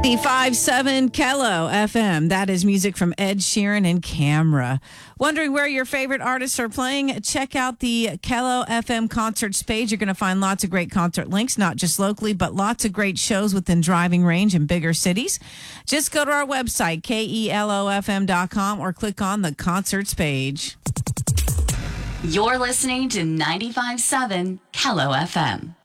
95.7 Kello FM. That is music from Ed Sheeran and Camera. Wondering where your favorite artists are playing? Check out the Kello FM concerts page. You're going to find lots of great concert links, not just locally, but lots of great shows within driving range in bigger cities. Just go to our website, KELOFM.com, or click on the concerts page. You're listening to 95.7 Kello FM.